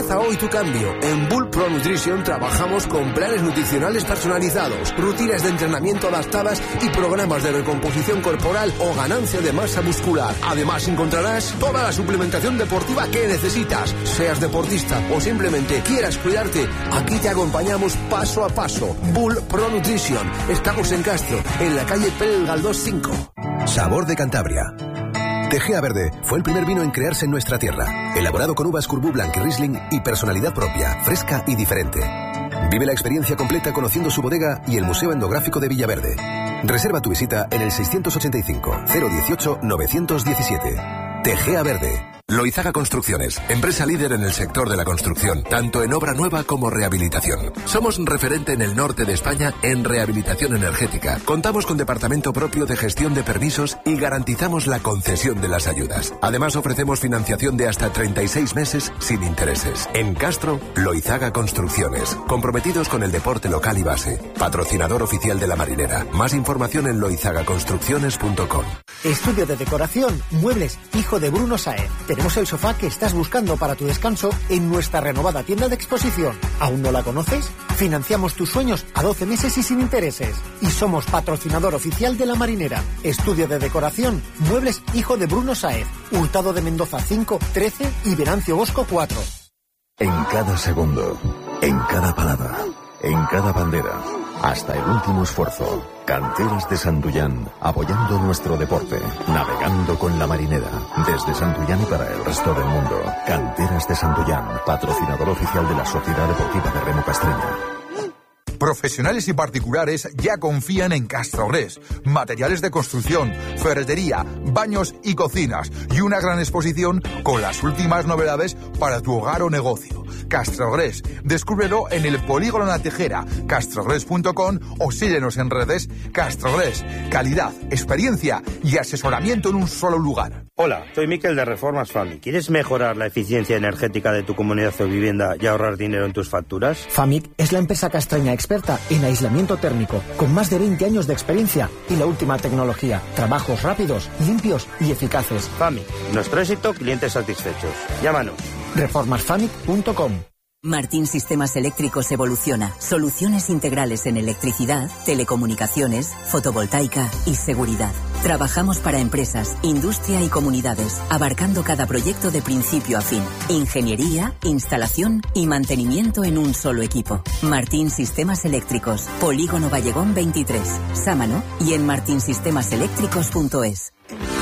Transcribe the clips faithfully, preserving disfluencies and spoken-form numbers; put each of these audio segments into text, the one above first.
Empieza hoy tu cambio. En Bull Pro Nutrition trabajamos con planes nutricionales personalizados, rutinas de entrenamiento adaptadas y programas de recomposición corporal o ganancia de masa muscular. Además encontrarás toda la suplementación deportiva que necesitas. Seas deportista o simplemente quieras cuidarte, aquí te acompañamos paso a paso. Bull Pro Nutrition. Estamos en Castro, en la calle Pérez Galdós cinco. Sabor de Cantabria. Tegea Verde fue el primer vino en crearse en nuestra tierra, elaborado con uvas Carbó Blanc y Riesling y personalidad propia, fresca y diferente. Vive la experiencia completa conociendo su bodega y el Museo Etnográfico de Villaverde. Reserva tu visita en el seiscientos ochenta y cinco, cero dieciocho, novecientos diecisiete. Tegea Verde. Loizaga Construcciones, empresa líder en el sector de la construcción, tanto en obra nueva como rehabilitación. Somos referente en el norte de España en rehabilitación energética. Contamos con departamento propio de gestión de permisos y garantizamos la concesión de las ayudas. Además, ofrecemos financiación de hasta treinta y seis meses sin intereses. En Castro, Loizaga Construcciones, comprometidos con el deporte local y base. Patrocinador oficial de la Marinera. Más información en loizaga construcciones punto com. Estudio de decoración, muebles, hijo de Bruno Saez. Tenemos el sofá que estás buscando para tu descanso en nuestra renovada tienda de exposición. ¿Aún no la conoces? Financiamos tus sueños a doce meses y sin intereses. Y somos patrocinador oficial de la Marinera. Estudio de decoración, muebles, hijo de Bruno Saez. Hurtado de Mendoza cinco, trece y Venancio Bosco cuatro. En cada segundo, en cada palabra, en cada bandera, hasta el último esfuerzo. Canteras de Santullán, apoyando nuestro deporte, navegando con la Marinera, desde Santullán y para el resto del mundo. Canteras de Santullán, patrocinador oficial de la Sociedad Deportiva de Remo Castreña. Profesionales y particulares ya confían en Castrogres. Materiales de construcción, ferretería, baños y cocinas. Y una gran exposición con las últimas novedades para tu hogar o negocio. Castrogres. Descúbrelo en el Polígono La Tejera, castrogres punto com o síguenos en redes. Castrogres. Calidad, experiencia y asesoramiento en un solo lugar. Hola, soy Miquel de Reformas Famic. ¿Quieres mejorar la eficiencia energética de tu comunidad o vivienda y ahorrar dinero en tus facturas? Famic es la empresa castreña experta en aislamiento térmico, con más de veinte años de experiencia y la última tecnología. Trabajos rápidos, limpios y eficaces. Famic, nuestro éxito, clientes satisfechos. Llámanos. reformas famic punto com. Martín Sistemas Eléctricos evoluciona. Soluciones integrales en electricidad, telecomunicaciones, fotovoltaica y seguridad. Trabajamos para empresas, industria y comunidades, abarcando cada proyecto de principio a fin. Ingeniería, instalación y mantenimiento en un solo equipo. Martín Sistemas Eléctricos, Polígono Vallegón veintitrés, Sámano y en martin sistemas eléctricos punto es.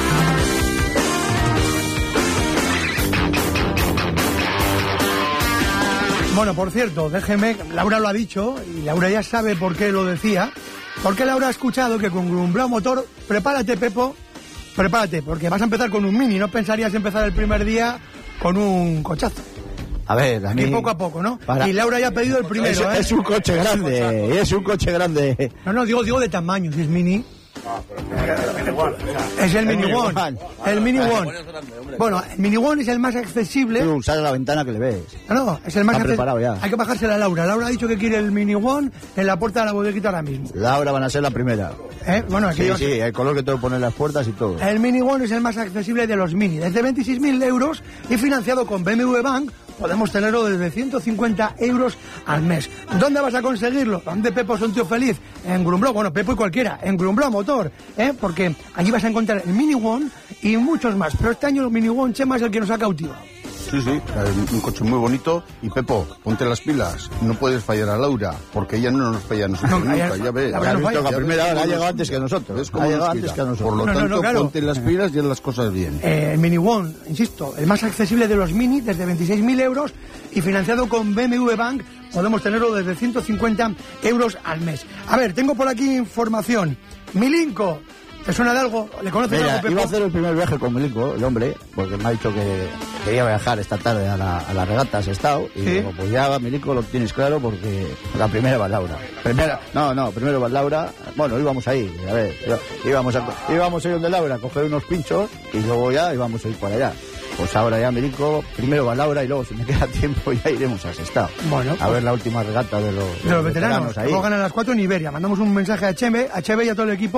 Bueno, por cierto, déjeme, Laura lo ha dicho y Laura ya sabe por qué lo decía. Porque Laura ha escuchado que con Grumblao Motor, prepárate, Pepo, prepárate, porque vas a empezar con un Mini, no pensarías empezar el primer día con un cochazo. A ver, a mí... Y poco a poco, ¿no? Para... Y Laura ya ha pedido el primero, es, ¿eh? Es un coche grande, es un coche grande. No, no, digo, digo de tamaño, si es Mini... Ah, pero es el Mini One. El Mini One. Bueno, el Mini One es el más accesible. Tú sale a la ventana que le ves. No, no, es el más accesible. Hay que bajársela a Laura. Laura ha dicho que quiere el Mini One en la puerta de la bodeguita ahora mismo. Laura van a ser la primera. ¿Eh? Bueno, aquí sí, yo... sí, el color que tengo que poner en las puertas y todo. El Mini One es el más accesible de los Mini. Desde veintiséis mil euros y financiado con B M W Bank. Podemos tenerlo desde ciento cincuenta euros al mes. ¿Dónde vas a conseguirlo? ¿Dónde Pepo es un tío feliz? En Grumblao, bueno, Pepo y cualquiera, en Grumblao Motor, ¿eh? Porque allí vas a encontrar el Mini One y muchos más. Pero este año el Mini One, Chema, es el que nos ha cautivado. Sí, sí, un coche muy bonito. Y Pepo, ponte las pilas. No puedes fallar a Laura, porque ella no nos falla a nosotros no, nunca, ya ves. La, la, la, la primera hora ha llegado antes que nosotros. Ha llegado antes que nosotros. Por lo no, tanto, no, no, claro. Ponte las pilas y haz las cosas bien. Eh, el Mini One, insisto, el más accesible de los Mini, desde veintiséis mil euros y financiado con B M W Bank, podemos tenerlo desde ciento cincuenta euros al mes. A ver, tengo por aquí información. Milinko. ¿Te suena de algo? ¿Le conoces Mira, algo, Pepo? Iba a hacer el primer viaje con Milinko, el hombre, porque me ha dicho que quería viajar esta tarde a la, a la regata Sestao. Y ¿sí? Digo, pues ya, Milinko, lo tienes claro, porque la primera va Laura. Primera, no, no, primero va Laura. Bueno, íbamos ahí, a ver, íbamos a, íbamos a ir donde Laura a coger unos pinchos y luego ya íbamos a ir para allá. Pues ahora ya Milinko, primero va Laura y luego si me queda tiempo ya iremos a Sestao. Bueno, a pues, ver la última regata de los, de los, los veteranos. veteranos ahí. Luego ganan las cuatro en Iberia. Mandamos un mensaje a Cheve, a Cheve y a todo el equipo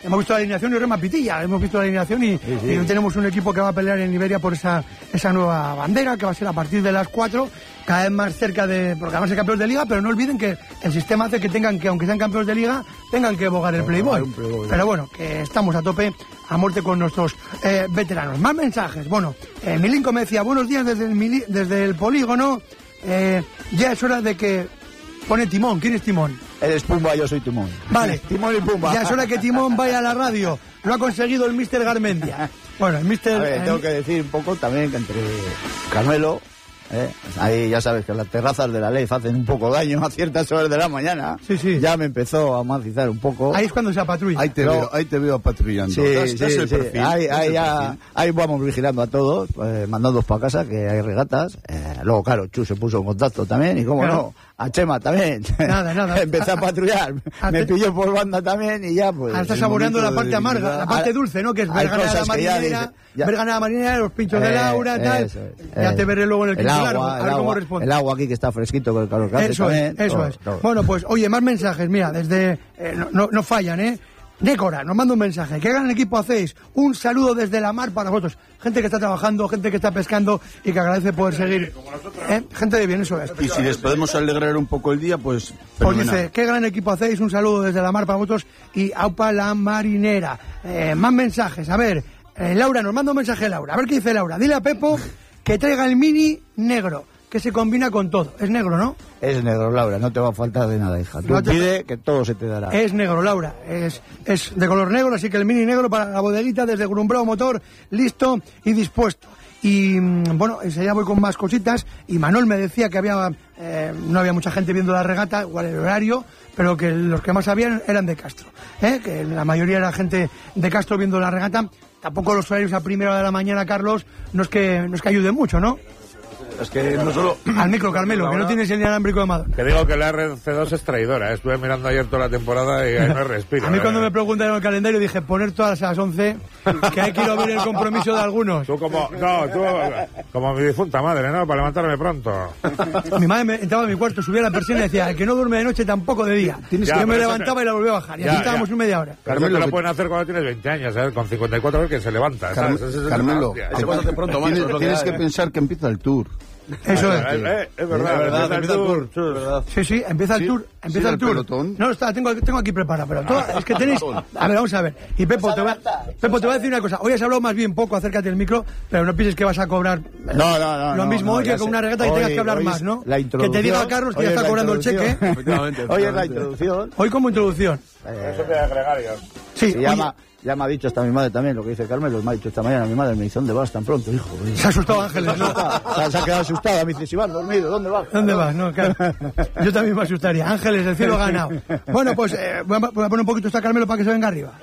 hemos visto la alineación y Rema Pitilla, hemos visto la alineación y, sí, sí. y tenemos un equipo que va a pelear en Iberia por esa, esa nueva bandera, que va a ser a partir de las cuatro, cada vez más cerca de, porque van a ser campeones de liga, pero no olviden que el sistema hace que tengan que, aunque sean campeones de liga, tengan que bogar el Playboy. Playboy. Pero bueno, que estamos a tope, a muerte con nuestros eh, veteranos. Más mensajes. Bueno, eh, Milinko me decía, buenos días desde el, mili- desde el polígono, eh, ya es hora de que pone Timón. ¿Quién es Timón? Eres Pumba, yo soy Timón. Vale. Timón y Pumba. Ya es hora que Timón vaya a la radio. Lo ha conseguido el míster Garmendia. Bueno, el míster... A ver, tengo que decir un poco también que entre Carmelo... ¿Eh? Ahí ya sabes que las terrazas de la ley hacen un poco daño a ciertas horas de la mañana. Sí, sí. Ya me empezó a matizar un poco. Ahí es cuando se apatrulla. Ahí te, Pero, veo, ahí te veo patrullando. Sí, das, sí, das el sí. perfil, Ahí, das ahí, el ya, perfil. ahí vamos vigilando a todos, eh, mandándolos para casa, que hay regatas. Eh, luego, claro, Chu se puso en contacto también, y cómo claro. no, a Chema también. Nada, nada. Empecé a patrullar. A, me te... pilló por banda también y ya, pues. Ahora estás saboreando la parte amarga, la parte dulce, ¿no? Que es Berganada marinera, Berganada marinera, los pinchos eh, de Laura, tal. Eso, ya eh, te veré luego en el, el agua, largo, a ver el cómo agua, responde. El agua aquí que está fresquito con el calor que hace Eso también. es, eso todo, es. Todo. Bueno, pues, oye, más mensajes, mira, desde... Eh, no, no, no fallan, ¿eh? Nécora, nos manda un mensaje. ¿Qué gran equipo hacéis? Un saludo desde la mar para vosotros. Gente que está trabajando, gente que está pescando y que agradece poder seguir. ¿Eh? Gente de bien, eso es. Y si les podemos alegrar un poco el día, pues Os dice, ¿qué gran equipo hacéis? Un saludo desde la mar para vosotros y aupa la marinera. Eh, más mensajes, a ver. Eh, Laura, nos manda un mensaje Laura. A ver qué dice Laura. Dile a Pepo que traiga el mini negro, que se combina con todo. Es negro, ¿no? Es negro, Laura, no te va a faltar de nada, hija. Tú no te... pide que todo se te dará. Es negro, Laura. Es, es de color negro, así que el mini negro para la bodeguita desde Grumbrao Motor, listo y dispuesto. Y bueno, ya voy con más cositas. Y Manuel me decía que había eh, no había mucha gente viendo la regata, igual el horario, pero que los que más habían eran de Castro. ¿eh? Que la mayoría era gente de Castro viendo la regata. Tampoco los horarios a primera hora de la mañana, Carlos, no es que, no es que ayuden mucho, ¿no? Es que no solo... Al micro, Carmelo, que no tienes el inalámbrico de Madonna. Que digo que la R C dos es traidora. Estuve mirando ayer toda la temporada y ahí no respiro. A mí ¿eh? cuando me preguntaron el calendario dije poner todas a las once, que hay que ir a ver el compromiso de algunos. Tú como... No, tú como mi difunta madre, ¿no? Para levantarme pronto. Mi madre me, entraba en mi cuarto, subía la persiana y decía, el que no duerme de noche tampoco de día. Tienes ya, que yo me levantaba te... y la volvía a bajar. Y ya, así estábamos ya. una media hora. Carmelo, te lo pueden hacer cuando tienes veinte años, ¿sabes? Con cincuenta y cuatro horas que se levanta. Carme... Carmelo, pronto, tienes, tienes que pensar que empieza el tour. Eso es. Eh, eh, es verdad, es verdad, empieza, empieza el tour. tour. ¿verdad? Sí, sí, empieza el sí, tour. Empieza sí, el tour. Pelotón. No, está, tengo, tengo aquí preparado, pero todo, es que tenéis... A ver, vamos a ver. Y Pepo te, va, Pepo, te voy a decir una cosa. Hoy has hablado más bien poco, acércate al micro, pero no pienses que vas a cobrar no, no, no, lo mismo no, hoy que sé. con una regata y tengas que hablar más, ¿no? La que te diga Carlos que ya está cobrando el cheque. Efectivamente, hoy es la introducción. Hoy como introducción. Eh, Eso de agregarios. Sí, se llama... Ya me ha dicho hasta mi madre también lo que dice Carmelo, me ha dicho esta mañana mi madre, me dice, ¿dónde vas tan pronto, hijo? Se ha asustado Ángeles, ¿no? Se ha quedado asustada, me dice, si vas dormido, ¿dónde vas? ¿Dónde vas? No, claro. Yo también me asustaría. Ángeles, el cielo ha ganado. Bueno, pues eh, voy, a, voy a poner un poquito esta Carmelo para que se venga arriba.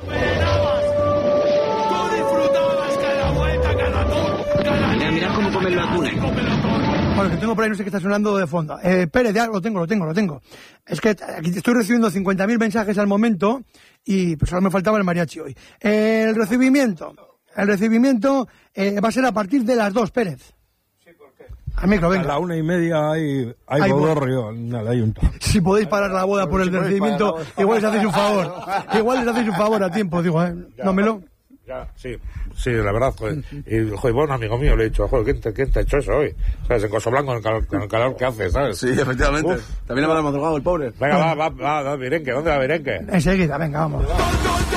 Tú disfrutabas cada vuelta, cada tour, cada... Mira, mira cómo comen la cuna. Bueno, que tengo por ahí, no sé qué está sonando de fondo. Eh, Pérez, ya lo tengo, lo tengo, lo tengo. Es que aquí estoy recibiendo cincuenta mil mensajes al momento y pues ahora me faltaba el mariachi hoy. Eh, el recibimiento, el recibimiento eh, va a ser a partir de las dos, Pérez. Sí, ¿por qué? Al micro, venga. A la una y media hay, hay, hay bodorrio en el ayuntamiento. Si podéis parar la boda por el si recibimiento, igual les hacéis un favor. Igual les hacéis un favor a tiempo, digo, ¿eh? No me lo... Ya, sí, sí, la verdad, joder. Y, joder, bueno, amigo mío, le he dicho, joder, ¿quién te, quién te ha hecho eso hoy? ¿Sabes? En Coso Blanco, con el calor, con el calor que hace, ¿sabes? Sí, efectivamente. Uf. También le va a madrugado el pobre. Venga, va, va, va, va, Virenque, ¿dónde va Virenque? Enseguida, venga, vamos.